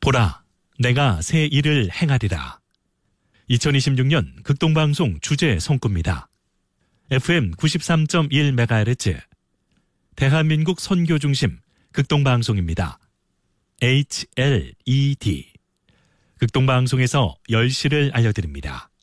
보라, 내가 새 일을 행하리라. 2026년 극동방송 주제 성구입니다. FM 93.1MHz 대한민국 선교 중심 극동방송입니다. HLED 극동방송에서 10시를 알려드립니다.